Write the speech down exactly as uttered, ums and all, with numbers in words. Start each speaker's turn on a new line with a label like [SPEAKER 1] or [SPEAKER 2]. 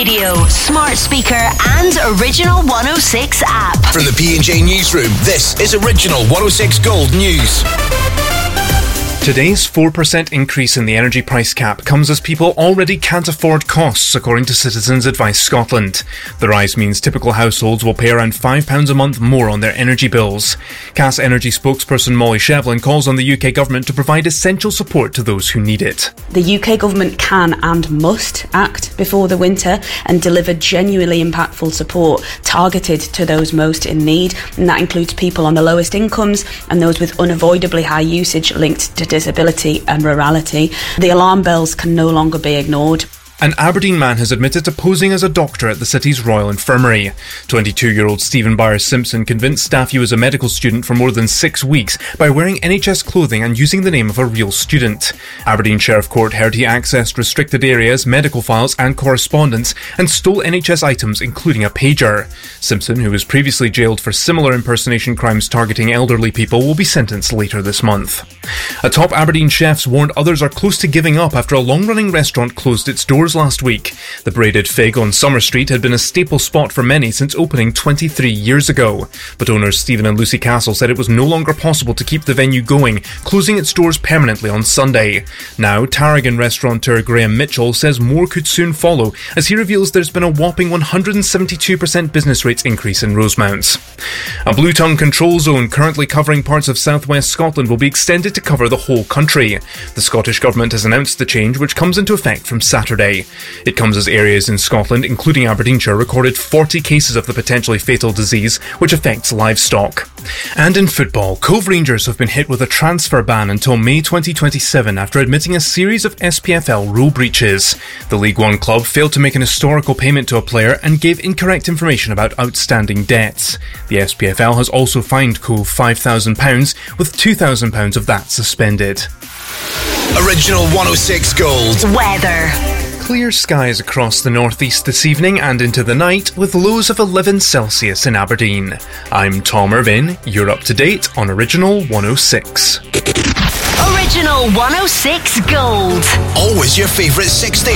[SPEAKER 1] radio, smart speaker and Original one oh six app.
[SPEAKER 2] From the P and J Newsroom, this is Original one oh six Gold News.
[SPEAKER 3] Today's four percent increase in the energy price cap comes as people already can't afford costs, according to Citizens Advice Scotland. The rise means typical households will pay around five pounds a month more on their energy bills. C A S Energy spokesperson Molly Shevlin calls on the U K government to provide essential support to those who need it.
[SPEAKER 4] The U K government can and must act before the winter and deliver genuinely impactful support targeted to those most in need, and that includes people on the lowest incomes and those with unavoidably high usage linked to disability and rurality. The alarm bells can no longer be ignored.
[SPEAKER 3] An Aberdeen man has admitted to posing as a doctor at the city's Royal Infirmary. twenty-two-year-old Stephen Byers-Simpson convinced staff he was a medical student for more than six weeks by wearing N H S clothing and using the name of a real student. Aberdeen Sheriff Court heard he accessed restricted areas, medical files and correspondence and stole N H S items including a pager. Simpson, who was previously jailed for similar impersonation crimes targeting elderly people, will be sentenced later this month. A top Aberdeen chef's warned others are close to giving up after a long-running restaurant closed its doors last week. The Braided Fig on Summer Street had been a staple spot for many since opening twenty-three years ago. But owners Stephen and Lucy Castle said it was no longer possible to keep the venue going, closing its doors permanently on Sunday. Now, Tarragon restaurateur Graham Mitchell says more could soon follow, as he reveals there's been a whopping one hundred seventy-two percent business rates increase in Rosemounts. A Blue Tongue control zone currently covering parts of southwest Scotland will be extended to cover the whole country. The Scottish Government has announced the change, which comes into effect from Saturday. It comes as areas in Scotland, including Aberdeenshire, recorded forty cases of the potentially fatal disease, which affects livestock. And in football, Cove Rangers have been hit with a transfer ban until May twenty twenty-seven after admitting a series of S P F L rule breaches. The League One club failed to make an historical payment to a player and gave incorrect information about outstanding debts. The S P F L has also fined Cove five thousand pounds, with two thousand pounds of that suspended.
[SPEAKER 2] Original one oh six Gold.
[SPEAKER 1] Weather.
[SPEAKER 3] Clear skies across the northeast this evening and into the night, with lows of eleven Celsius in Aberdeen. I'm Tom Irvin. You're up to date on Original one oh six.
[SPEAKER 1] Original one oh six Gold.
[SPEAKER 2] Always your favourite sixty.